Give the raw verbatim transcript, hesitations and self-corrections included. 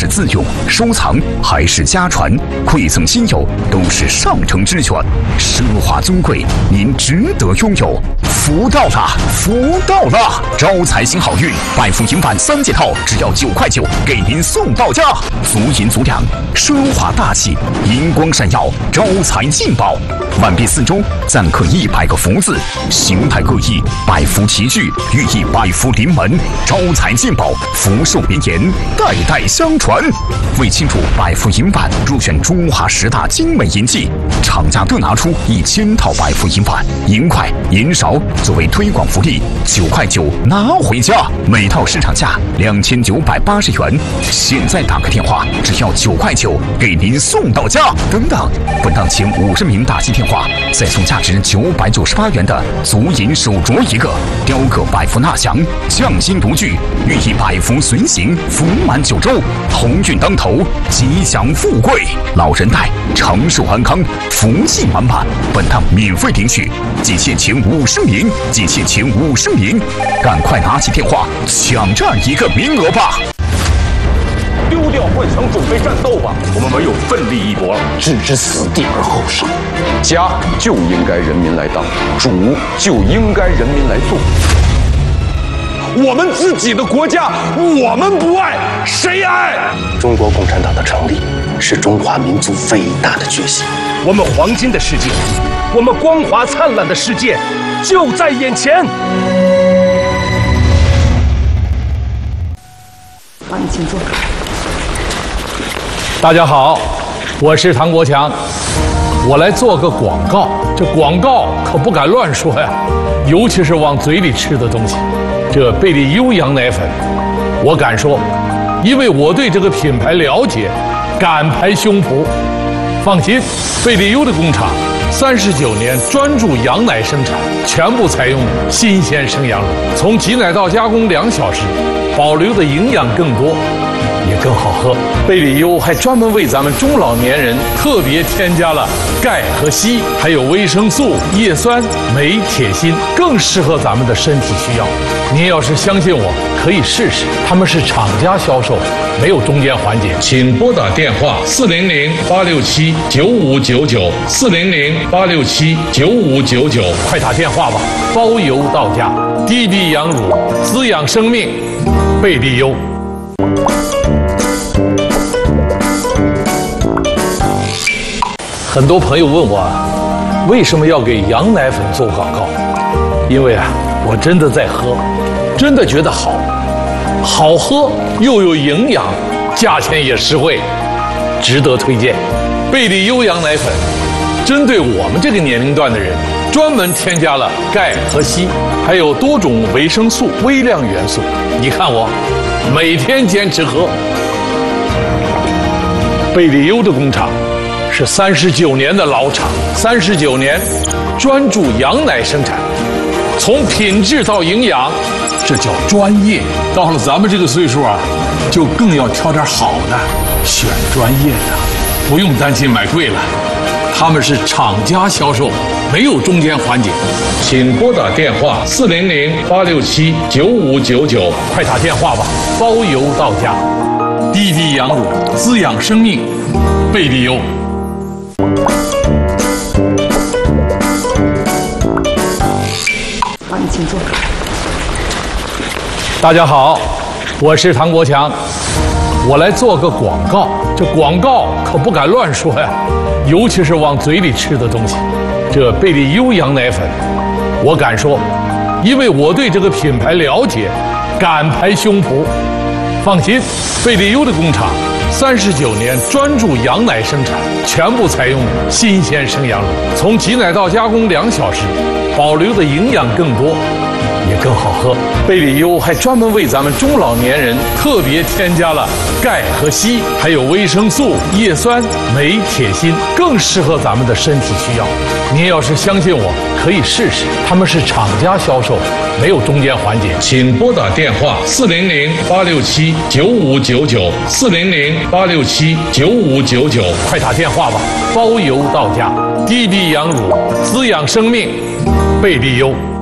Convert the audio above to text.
是自用、收藏还是家传，馈赠亲友都是上乘之权，奢华尊贵，您值得拥有。福到了，福到了！招财星好运，百福银版三件套只要九块九，给您送到家。足银足两，奢华大气，银光闪耀，招财进宝。万变四周暂刻一百个福字，形态各异，百福齐聚，寓意百福临门，招财进宝，福寿绵延，代代相传。为庆祝百福银版入选中华十大精美银器，厂家各拿出一千套百福银版，银块、银勺作为推广福利，九块九拿回家，每套市场价两千九百八十元，现在打个电话只要九块九，给您送到家。等等，本档前五十名打击电话再送价值九百九十八元的足银手镯一个，雕刻百福纳祥，匠心独具，寓意百福随行，福满九州，鸿运当头，吉祥富贵，老人带长寿安康，福气满满。本档免费领取，仅限前五十名，仅限前五十名，赶快拿起电话抢占一个名额吧！ 丢掉幻想，准备战斗吧！我们唯有奋力一搏，置之死地而后生。家就应该人民来当，主就应该人民来做。我们自己的国家，我们不爱，谁爱？ 中国共产党的成立是中华民族伟大的觉醒。 我们黄金的世界，我们光华灿烂的世界就在眼前。 好，你请坐。 大家好，我是唐国强，我来做个广告。这广告可不敢乱说呀，尤其是往嘴里吃的东西。这贝利优羊奶粉，我敢说，因为我对这个品牌了解，敢拍胸脯。放心，贝利优的工厂三十九年专注羊奶生产，全部采用新鲜生羊乳，从挤奶到加工两小时，保留的营养更多，也更好喝。贝利优还专门为咱们中老年人特别添加了钙和硒，还有维生素、叶酸、镁、铁、锌，更适合咱们的身体需要。您要是相信我，可以试试。他们是厂家销售，没有中间环节。请拨打电话四零零八六七九五九九四零零八六七九五九九，快打电话吧，包邮到家。低低羊乳，滋养生命，贝利优。很多朋友问我，为什么要给羊奶粉做广告？因为啊，我真的在喝，真的觉得好，好喝又有营养，价钱也实惠，值得推荐。贝利优羊奶粉针对我们这个年龄段的人，专门添加了钙和硒，还有多种维生素、微量元素。你看我每天坚持喝。贝利优的工厂是三十九年的老厂，三十九年专注羊奶生产，从品质到营养，这叫专业。到了咱们这个岁数啊，就更要挑点好的，选专业的，不用担心买贵了。他们是厂家销售，没有中间环节。请拨打电话四零零八六七九五九九，快打电话吧，包邮到家。低低羊乳，滋养生命，贝利优。 好，你请坐。 大家好，我是唐国强，我来做个广告。这广告可不敢乱说呀，尤其是往嘴里吃的东西。这贝利优羊奶粉，我敢说，因为我对这个品牌了解，敢拍胸脯。放心，贝利优的工厂三十九年专注羊奶生产，全部采用新鲜生羊乳，从挤奶到加工两小时，保留的营养更多，也更好喝。贝利优还专门为咱们中老年人特别添加了钙和硒，还有维生素、叶酸、镁、铁、锌，更适合咱们的身体需要。您要是相信我，可以试试。他们是厂家销售，没有中间环节。请拨打电话四零零八六七九五九九四零零八六七九五九九，快打电话吧，包邮到家。低低羊乳，滋养生命，贝利优。